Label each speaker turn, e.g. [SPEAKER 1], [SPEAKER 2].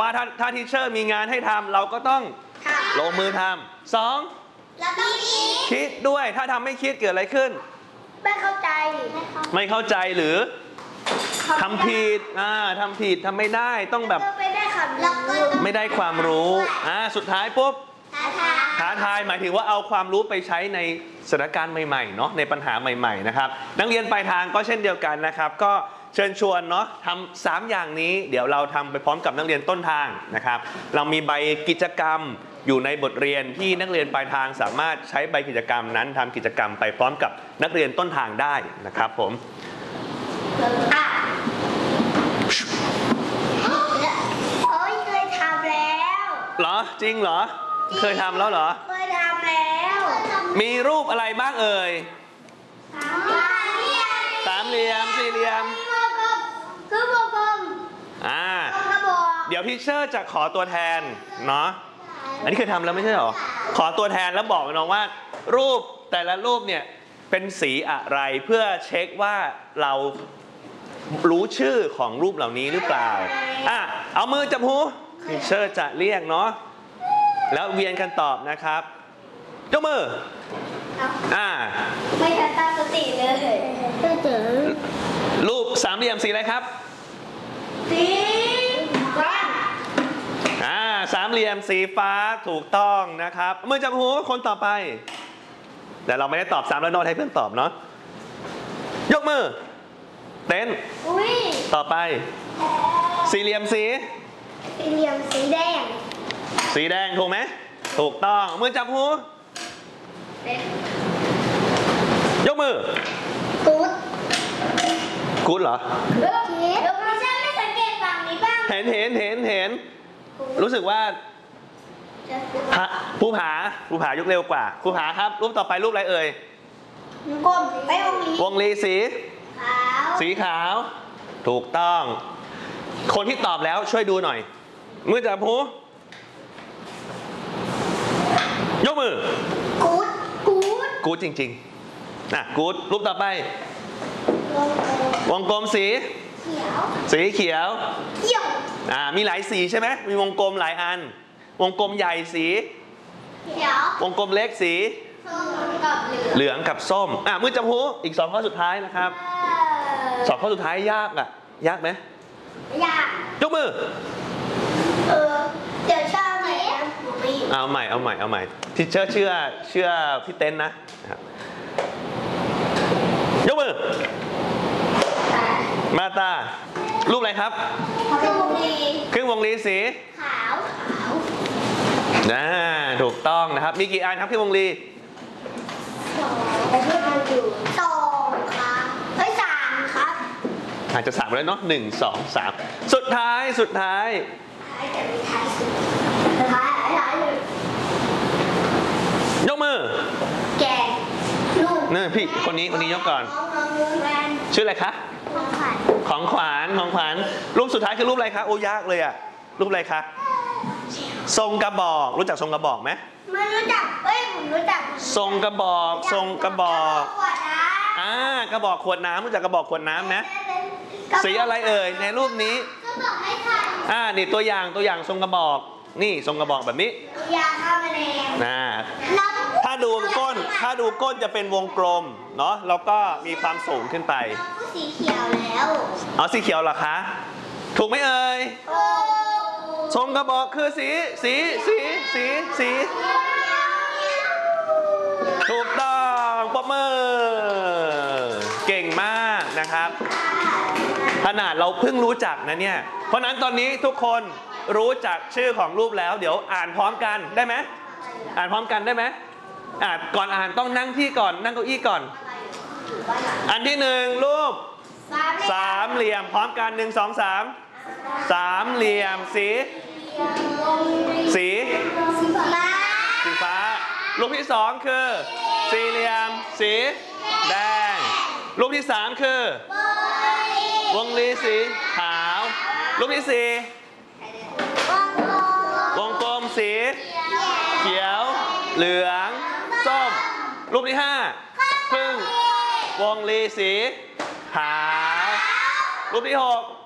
[SPEAKER 1] ถ้าทีเชอร์มีงานให้ทำเราก็ต้องลงมือทำ2
[SPEAKER 2] เราต้อง
[SPEAKER 1] คิดด้วยถ้าทำไม่คิดเกิดอะไรขึ้น
[SPEAKER 2] ไม่เข้าใจ
[SPEAKER 1] หรือทำผิดทำผิดทำไม่ได้ต้องแบบไม่ได้ความรู้สุดท้ายปุ๊บท้าทายหมายถึงว่าเอาความรู้ไปใช้ในสถานการณ์ใหม่ๆเนาะในปัญหาใหม่ๆนะครับนักเรียนปลายทางก็เช่นเดียวกันนะครับก็เชิญชวนเนาะทำ3อย่างนี้เดี๋ยวเราทำไปพร้อมกับนักเรียนต้นทางนะครับเรามีใบกิจกรรมอยู่ในบทเรียนที่นักเรียนปลายทางสามารถใช้ใบกิจกรรมนั้นทำกิจกรรมไปพร้อมกับนักเรียนต้นทางได้นะครับผม
[SPEAKER 2] เคยทำแล้ว
[SPEAKER 1] เหรอจริงเหรอเคยทำแล้วเหรอ
[SPEAKER 2] เคยทำแล้ว
[SPEAKER 1] มีรูปอะไรบ้างเอ่ยสามเหลี่ยมสี่เหลี่ยม
[SPEAKER 2] คือวงกลม
[SPEAKER 1] เดี๋ยวทีเชอร์จะขอตัวแทนเนาะอันนี้เคยทำแล้วไม่ใช่หรอขอตัวแทนแล้วบอกน้องว่ารูปแต่ละรูปเนี่ยเป็นสีอะไรเพื่อเช็คว่าเรารู้ชื่อของรูปเหล่านี้หรือเปล่าเอามือจับหูทีเชอร์จะเรียกเนาะแล้วเวียนกันตอบนะครับยกมือ
[SPEAKER 2] ไม่ทันตั้งสติเลย
[SPEAKER 1] รูปสามเหลี่ยมสีอะไรครับ
[SPEAKER 2] สีฟ้า
[SPEAKER 1] สามเหลี่ยมสีฟ้าถูกต้องนะครับมือจับหูคนต่อไปแต่เราไม่ได้ตอบ3แล้วโน้ตให้เพื่อนตอบเนาะยกมือเต้นต่อไปสี่เหลี่ยมสี
[SPEAKER 2] แดง
[SPEAKER 1] ถูกไหมถูกต้องมือจับหูยกมือกู๊ดเหรอ
[SPEAKER 2] ไม่สังเกตฝั่งนี้บ้าง
[SPEAKER 1] เห็นรู้สึกว่าภูผายกเร็วกว่าภูผาครับรูปต่อไปรูปอะไรเอ่ยวงลีสีขาวถูกต้องคนที่ตอบแล้วช่วยดูหน่อยมือจับหูยกมือกู๊ดจริงๆกู๊ดรูปต่อไปวงกลมสีเขียวมีหลายสีใช่ไหมมีวงกลมหลายอันวงกลมใหญ่สี
[SPEAKER 2] เขียว
[SPEAKER 1] วงกลมเล็กสีเหลืองกับส้มมือจับหูอีก2ข้อสุดท้ายนะครับ2ข้อสุดท้ายยากไหม
[SPEAKER 2] ยาก
[SPEAKER 1] ยกมือ
[SPEAKER 2] เดี๋ยวชอบไหม
[SPEAKER 1] เอาใหม่ที่เชื่อพี่เต้นนะยกมือมาตารูปอะไรครับครึ่งวงรีสี
[SPEAKER 2] ขาว
[SPEAKER 1] ถูกต้องนะครับมีกี่อันครับครึ่งวงรี
[SPEAKER 2] 2ครับ3ครับ
[SPEAKER 1] อาจจะ3แล้วเนาะ1 2 3สุดท้ายยกมือ
[SPEAKER 2] แก
[SPEAKER 1] นี่พี่คนนี้ยกก่อนชื่ออะไรคะของขวัญรูปสุดท้ายคือรูปอะไรคะโอ้ยากเลยรูปอะไรคะทรงกระบอกรู้จักทรงกระบอกไหม
[SPEAKER 2] ไม่รู้จักผมรู้จัก
[SPEAKER 1] ทรงกระบอกกระบอกขวดน้ำรู้จักกระบอกขวดน้ำไหมสีอะไรเอ่ยในรูปนี้นี่ตัวอย่างทรงกระบอกนี่ทรงกระบอกแบบนี้ถ้าดูก้นจะเป็นวงกลมเนาะแล้วก็มีความสูงขึ้นไป
[SPEAKER 2] สีเขียวแล้ว
[SPEAKER 1] สีเขียวเหรอคะถูกไหมเอ่ยทรงกระบอกคือสีถูกต้องปรบมือเก่งมากนะครับขนาดเราเพิ่งรู้จักนะเนี่ยเพราะนั้นตอนนี้ทุกคนรู้จักชื่อของรูปแล้วเดี๋ยวอ่านพร้อมกันได้ไหมอ่านพร้อมกันได้ไหมก่อนอ่านต้องนั่งที่ก่อนนั่งเก้าอี้ก่อนอันที่1รูปสามเหลี่ยมพร้อมกัน1 2 3สามเหลี่ยมสีฟ้ารูปที่2คือสี่เหลี่ยมสีแดงรูปที่3คือวงรีสีขาวรูปที่4วงกลมสีเขียวเหลืองส้มรูปที่5ครึ่งวงรีสีขาวรูปที่6